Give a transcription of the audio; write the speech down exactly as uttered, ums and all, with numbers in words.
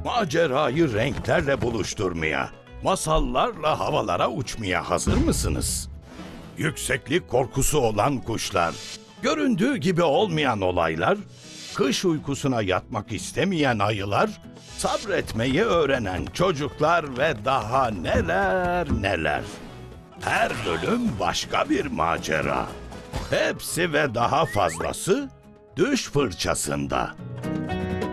Macerayı renklerle buluşturmaya, masallarla havalara uçmaya hazır mısınız? Yükseklik korkusu olan kuşlar, göründüğü gibi olmayan olaylar, kış uykusuna yatmak istemeyen ayılar, sabretmeyi öğrenen çocuklar ve daha neler neler. Her bölüm başka bir macera. Hepsi ve daha fazlası Düş Fırçasında.